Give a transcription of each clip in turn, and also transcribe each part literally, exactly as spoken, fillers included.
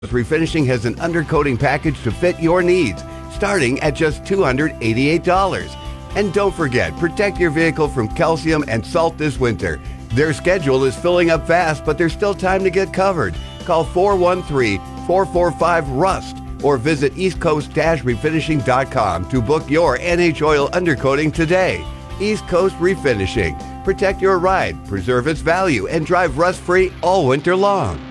Refinishing has an undercoating package to fit your needs, starting at just two hundred eighty-eight dollars. And don't forget, protect your vehicle from calcium and salt this winter. Their schedule is filling up fast, but there's still time to get covered. Call four one three, four four five, RUST or visit east coast refinishing dot com to book your N H Oil undercoating today. East Coast Refinishing. Protect your ride, preserve its value, and drive rust-free all winter long.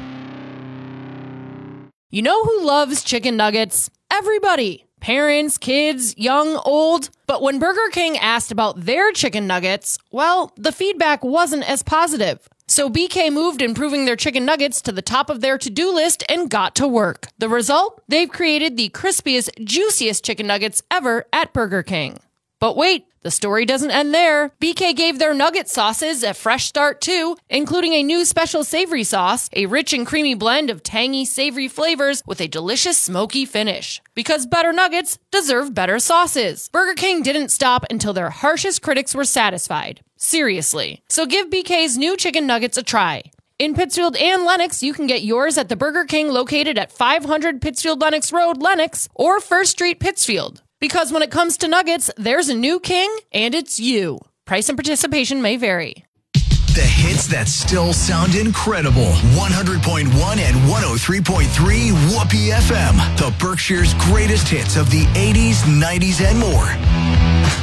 You know who loves chicken nuggets? Everybody. Parents, kids, young, old. But when Burger King asked about their chicken nuggets, well, the feedback wasn't as positive. So B K moved improving their chicken nuggets to the top of their to-do list and got to work. The result? They've created the crispiest, juiciest chicken nuggets ever at Burger King. But wait, the story doesn't end there. B K gave their nugget sauces a fresh start too, including a new special savory sauce, a rich and creamy blend of tangy, savory flavors with a delicious smoky finish. Because better nuggets deserve better sauces. Burger King didn't stop until their harshest critics were satisfied. Seriously. So give B K's new chicken nuggets a try. In Pittsfield and Lenox, you can get yours at the Burger King located at five hundred Pittsfield Lenox Road, Lenox, or First Street, Pittsfield. Because when it comes to nuggets, there's a new king, and it's you. Price and participation may vary. The hits that still sound incredible. one hundred point one and one oh three point three Whoopee F M. The Berkshire's greatest hits of the eighties, nineties, and more.